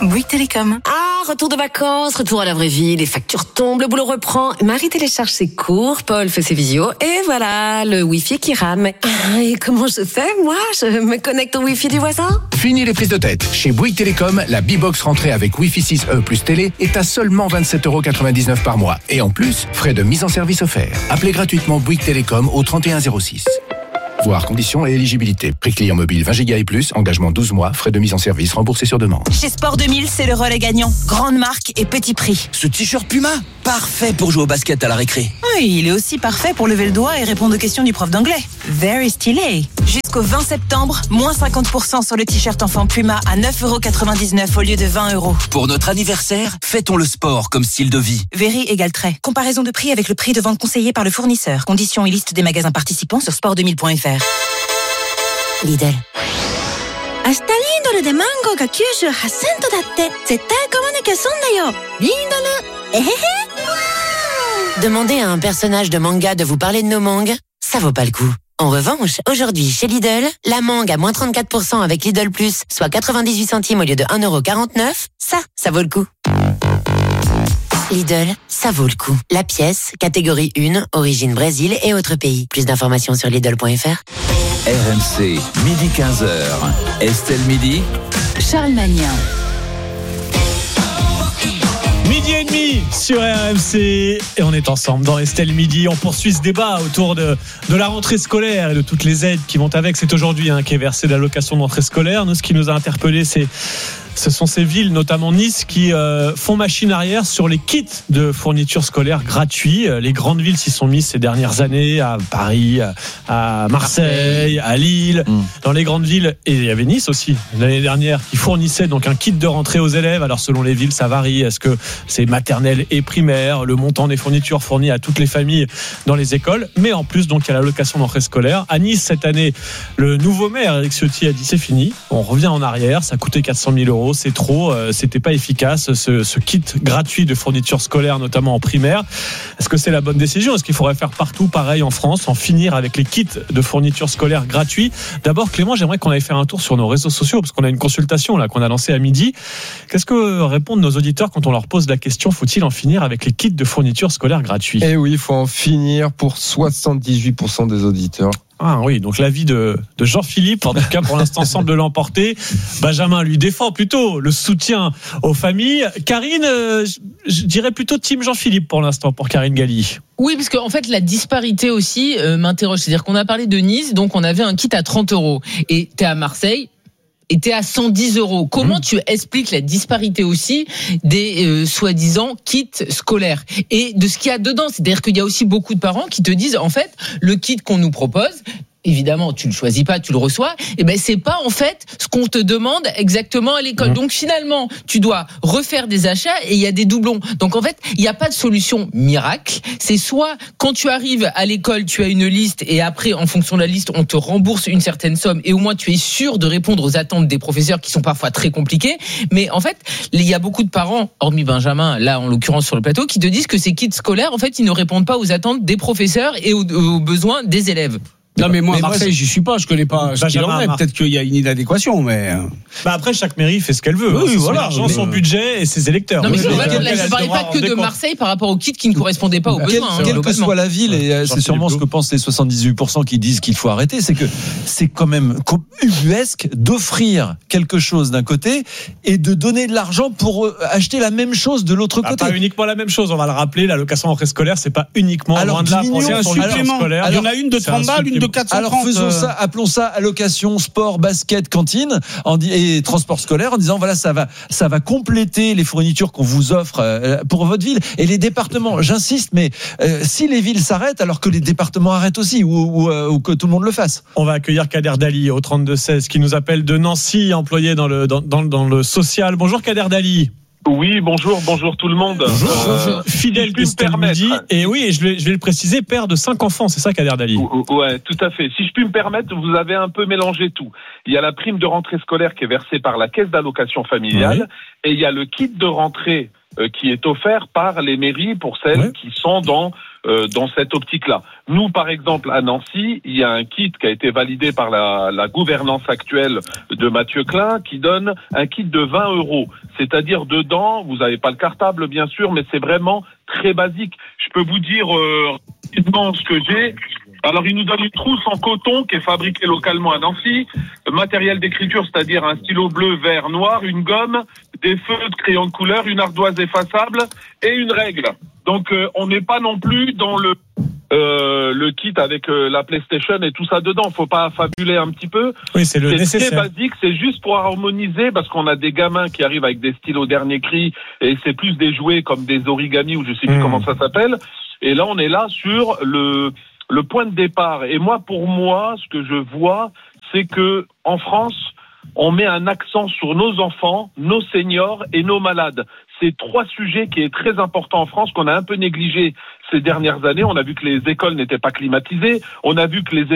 Bouygues Télécom. Ah, retour de vacances, retour à la vraie vie, les factures tombent, le boulot reprend. Marie télécharge ses cours, Paul fait ses visios, et voilà, le Wi-Fi qui rame. Ah, et comment je fais, moi? Je me connecte au Wi-Fi du voisin? Fini les prises de tête. Chez Bouygues Télécom, la B-Box rentrée avec Wi-Fi 6E plus télé est à seulement 27,99€ par mois. Et en plus, frais de mise en service offerts. Appelez gratuitement Bouygues Télécom au 3106. Voir conditions et éligibilité. Prix client mobile 20 Go et plus, engagement 12 mois, frais de mise en service remboursés sur demande. Chez Sport 2000, c'est le relais gagnant. Grande marque et petit prix. Ce t-shirt Puma, parfait pour jouer au basket à la récré. Oui, il est aussi parfait pour lever le doigt et répondre aux questions du prof d'anglais. Very stylé. Jusqu'au 20 septembre, moins 50% sur le t-shirt enfant Puma à 9,99€ au lieu de 20€. Pour notre anniversaire, fêtons le sport comme style de vie. Very égale trait. Comparaison de prix avec le prix de vente conseillé par le fournisseur. Conditions et liste des magasins participants sur sport2000.fr. Lidl. 明日リードルでマンゴーが 98 セントだって。絶対買わなきゃ損だよ。リードル。えへへ。 Demander à un personnage de manga de vous parler de nos mangues, ça vaut pas le coup. En revanche, aujourd'hui, chez Lidl, la mangue à moins 34% avec Lidl Plus, soit 98 centimes au lieu de 1,49€, ça vaut le coup. Lidl, ça vaut le coup. La pièce, catégorie 1, origine Brésil et autres pays. Plus d'informations sur Lidl.fr. RMC, midi 15h. Estelle Midi. Charles Magnin. Midi et demi sur RMC et on est ensemble dans Estelle Midi. On poursuit ce débat autour de la rentrée scolaire et de toutes les aides qui vont avec. C'est aujourd'hui qu'est versée l'allocation de rentrée scolaire. Nous, ce qui nous a interpellés, ce sont ces villes, notamment Nice, qui font machine arrière sur les kits de fournitures scolaires gratuits. Les grandes villes s'y sont mises ces dernières années, à Paris, à Marseille, à Lille. Dans les grandes villes, et il y avait Nice aussi, l'année dernière, qui fournissait donc un kit de rentrée aux élèves. Alors selon les villes, ça varie. Est-ce que c'est maternelle et primaire? Le montant des fournitures fournies à toutes les familles dans les écoles. Mais en plus, donc, il y a l'allocation de rentrée scolaire. À Nice, cette année, le nouveau maire, Éric Ciotti, a dit c'est fini. On revient en arrière. Ça coûtait 400 000€. C'est trop, c'était pas efficace ce kit gratuit de fournitures scolaires, notamment en primaire. Est-ce que c'est la bonne décision? Est-ce qu'il faudrait faire partout pareil en France, en finir avec les kits de fournitures scolaires gratuits? D'abord, Clément, j'aimerais qu'on aille faire un tour sur nos réseaux sociaux parce qu'on a une consultation là qu'on a lancée à midi. Qu'est-ce que répondent nos auditeurs quand on leur pose la question, faut-il en finir avec les kits de fournitures scolaires gratuits? Eh oui, il faut en finir pour 78% des auditeurs. Ah oui, donc l'avis de Jean-Philippe, en tout cas pour l'instant, semble l'emporter. Benjamin lui défend plutôt le soutien aux familles. Karine, je dirais plutôt team Jean-Philippe pour l'instant, pour Karine Galli. Oui, parce qu'en fait, la disparité aussi m'interroge. C'est-à-dire qu'on a parlé de Nice, donc on avait un kit à 30€. Et t'es à Marseille, et t'es à 110€. Comment tu expliques la disparité aussi des soi-disant kits scolaires et de ce qu'il y a dedans? C'est-à-dire qu'il y a aussi beaucoup de parents qui te disent, en fait, le kit qu'on nous propose, évidemment, tu le choisis pas, tu le reçois. Et ben, c'est pas en fait ce qu'on te demande exactement à l'école. Donc finalement, tu dois refaire des achats et il y a des doublons. Donc en fait, il n'y a pas de solution miracle. C'est soit quand tu arrives à l'école, tu as une liste et après, en fonction de la liste, on te rembourse une certaine somme et au moins tu es sûr de répondre aux attentes des professeurs qui sont parfois très compliquées. Mais en fait, il y a beaucoup de parents, hormis Benjamin, là en l'occurrence sur le plateau, qui te disent que ces kits scolaires, en fait, ils ne répondent pas aux attentes des professeurs et aux besoins des élèves. Non mais moi, Marseille, j'y suis pas, je connais pas ce qu'il en est. Peut-être qu'il y a une inadéquation, mais. Après, chaque mairie fait ce qu'elle veut. Oui, voilà. Son argent, son budget et ses électeurs. Non mais je ne parlais pas que de Marseille par rapport au kit qui ne correspondait pas aux besoins. Quelle que soit la ville, et c'est sûrement ce que pensent les 78% qui disent qu'il faut arrêter, c'est que c'est quand même ubuesque d'offrir quelque chose d'un côté et de donner de l'argent pour acheter la même chose de l'autre côté. Pas uniquement la même chose, on va le rappeler, l'allocation rentrée scolaire, c'est pas uniquement loin de là. C'est un supplément. Il y en a une de 30 balles, une de 430. Alors faisons ça, appelons ça allocation sport, basket, cantine et transport scolaire en disant voilà, ça va compléter les fournitures qu'on vous offre pour votre ville. Et les départements, j'insiste, mais si les villes s'arrêtent alors que les départements arrêtent aussi ou que tout le monde le fasse. On va accueillir Kader Dali au 32-16 qui nous appelle de Nancy, employé dans le social. Bonjour Kader Dali. Oui, bonjour tout le monde. Bonjour. Fidèle de Estelle Midi. Et oui, je vais le préciser, père de 5 enfants, c'est ça Kader Dali? Ouais, tout à fait. Si je puis me permettre, vous avez un peu mélangé tout. Il y a la prime de rentrée scolaire qui est versée par la caisse d'allocation familiale, et il y a le kit de rentrée qui est offert par les mairies pour celles qui sont dans dans cette optique-là. Nous, par exemple, à Nancy, il y a un kit qui a été validé par la gouvernance actuelle de Mathieu Klein qui donne un kit de 20 €. C'est-à-dire dedans, vous n'avez pas le cartable bien sûr, mais c'est vraiment très basique. Je peux vous dire rapidement ce que j'ai. Alors, il nous donne une trousse en coton qui est fabriquée localement à Nancy, matériel d'écriture, c'est-à-dire un stylo bleu, vert, noir, une gomme, des feutres, crayons de couleur, une ardoise effaçable et une règle. Donc, on n'est pas non plus dans le kit avec la PlayStation et tout ça dedans. Faut pas fabuler un petit peu. Oui, c'est le nécessaire. C'est très basique, c'est juste pour harmoniser parce qu'on a des gamins qui arrivent avec des stylos dernier cri et c'est plus des jouets comme des origamis ou je sais plus comment ça s'appelle. Et là, on est là sur le point de départ. Et moi, pour moi, ce que je vois, c'est que en France, on met un accent sur nos enfants, nos seniors et nos malades. C'est 3 sujets qui est très important en France, qu'on a un peu négligé ces dernières années. On a vu que les écoles n'étaient pas climatisées. On a vu que les